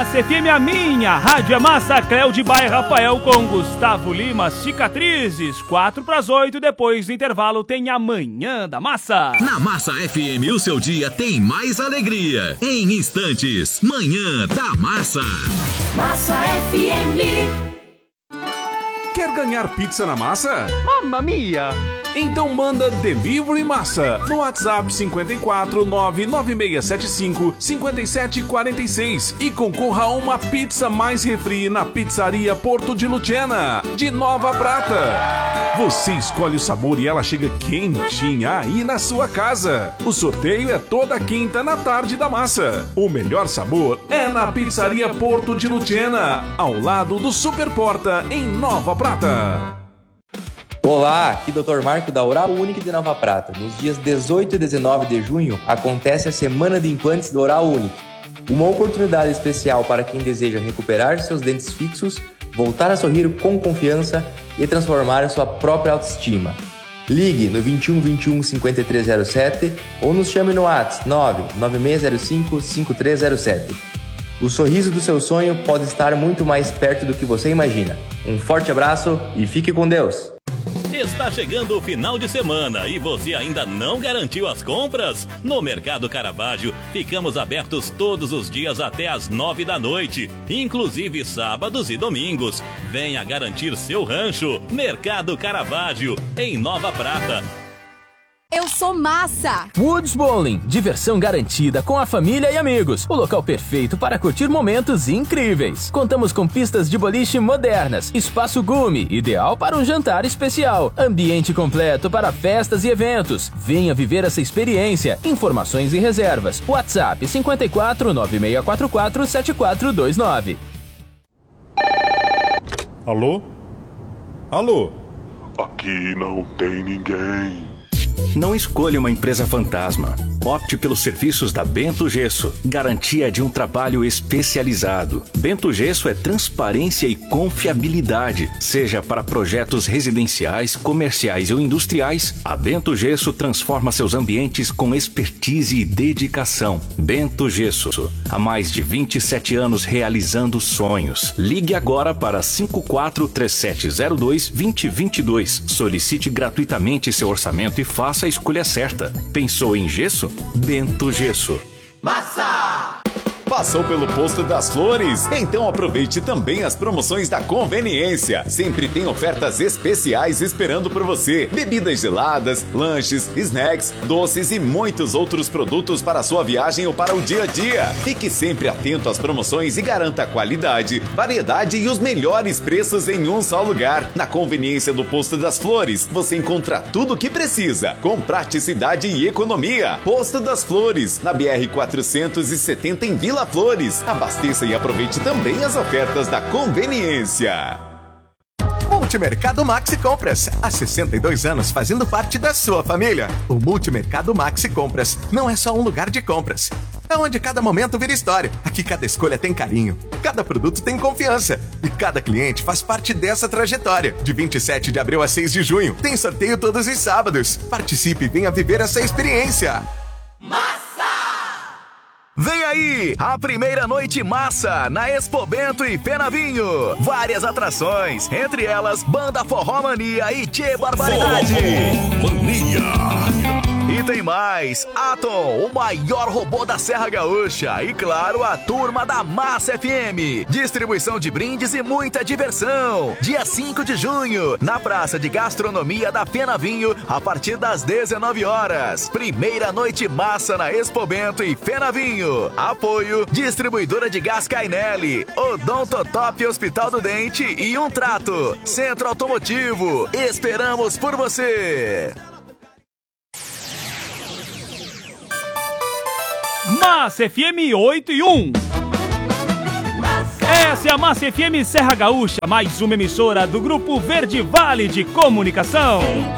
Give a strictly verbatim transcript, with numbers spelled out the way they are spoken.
Massa F M, a minha Rádio é Massa, Cléo de Baia Rafael com Gustavo Lima, Cicatrizes, quatro para as oito, depois do intervalo tem a Manhã da Massa. Na Massa F M, o seu dia tem mais alegria. Em instantes, Manhã da Massa. Massa F M. Quer ganhar pizza na massa? Mamma mia! Então manda Delivery Massa no WhatsApp cinco quatro nove nove seis sete cinco cinco sete quatro seis e concorra a uma pizza mais refri na Pizzaria Porto de Lucena, de Nova Prata. Você escolhe o sabor e ela chega quentinha aí na sua casa. O sorteio é toda quinta na tarde da massa. O melhor sabor é na Pizzaria Porto de Lucena, ao lado do Super Porta, em Nova Prata. Olá, aqui doutor Marco da Oral Unique de Nova Prata. Nos dias dezoito e dezenove de junho acontece a Semana de Implantes do Oral Unique. Uma oportunidade especial para quem deseja recuperar seus dentes fixos, voltar a sorrir com confiança e transformar a sua própria autoestima. Ligue no vinte e um, vinte e um, cinquenta e três zero sete ou nos chame no WhatsApp nove nove seis zero cinco, cinco três zero sete. O sorriso do seu sonho pode estar muito mais perto do que você imagina. Um forte abraço e fique com Deus! Está chegando o final de semana e você ainda não garantiu as compras? No Mercado Caravaggio, ficamos abertos todos os dias até às nove da noite, inclusive sábados e domingos. Venha garantir seu rancho. Mercado Caravaggio, em Nova Prata. Eu sou Massa! Woods Bowling, diversão garantida com a família e amigos. O local perfeito para curtir momentos incríveis. Contamos com pistas de boliche modernas, espaço gume, ideal para um jantar especial, ambiente completo para festas e eventos. Venha viver essa experiência. Informações e reservas. WhatsApp cinco quatro nove seis quatro quatro sete quatro dois nove. Alô? Alô? Aqui não tem ninguém. Não escolha uma empresa fantasma. Opte pelos serviços da Bento Gesso. Garantia de um trabalho especializado. Bento Gesso é transparência e confiabilidade. Seja para projetos residenciais, comerciais ou industriais, a Bento Gesso transforma seus ambientes com expertise e dedicação. Bento Gesso. Há mais de vinte e sete anos realizando sonhos. Ligue agora para cinco quatro três sete zero dois dois zero dois dois. Solicite gratuitamente seu orçamento e faça a escolha certa. Pensou em gesso? Bento Gesso. Massa! Passou pelo Posto das Flores? Então aproveite também as promoções da conveniência. Sempre tem ofertas especiais esperando por você. Bebidas geladas, lanches, snacks, doces e muitos outros produtos para a sua viagem ou para o dia a dia. Fique sempre atento às promoções e garanta a qualidade, variedade e os melhores preços em um só lugar. Na conveniência do Posto das Flores, você encontra tudo o que precisa, com praticidade e economia. Posto das Flores, na B R quatrocentos e setenta em Vila Flores. Abasteça e aproveite também as ofertas da conveniência. Multimercado Maxi Compras. Há sessenta e dois anos fazendo parte da sua família. O Multimercado Maxi Compras não é só um lugar de compras. É onde cada momento vira história. Aqui cada escolha tem carinho, cada produto tem confiança e cada cliente faz parte dessa trajetória. De vinte e sete de abril a seis de junho, tem sorteio todos os sábados. Participe e venha viver essa experiência. Vem aí, a primeira noite massa na Expo Bento e Penavinho. Várias atrações, entre elas Banda Forró Mania e Tchê Barbaridade. Forró Mania. E tem mais, Atom, o maior robô da Serra Gaúcha. E claro, a turma da Massa F M. Distribuição de brindes e muita diversão. Dia cinco de junho, na Praça de Gastronomia da Penavinho, a partir das dezenove horas. Primeira noite massa na Expo Bento e Penavinho. Apoio, distribuidora de gás Cainelli, Odontotop Hospital do Dente e Um Trato. Centro Automotivo, esperamos por você. Massa F M oito e um. Essa é a Massa F M Serra Gaúcha, mais uma emissora do Grupo Verde Vale de Comunicação.